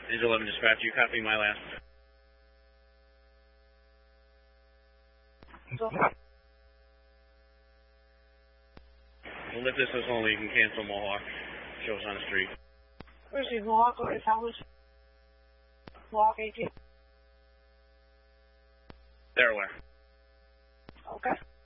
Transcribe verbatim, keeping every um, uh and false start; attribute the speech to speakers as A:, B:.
A: Is eleven dispatch, you copy my last?
B: So,
A: Well, if this is only, you can cancel Mohawk. Shows on the street.
B: where's the Mohawk or the towers? Mohawk eighteen.
A: They're aware.
B: Okay.